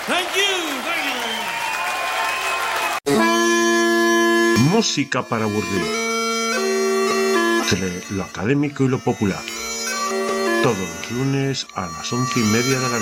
Thank you. Música para aburrir. Entre lo académico y lo popular. Todos los lunes a las 11:30 de la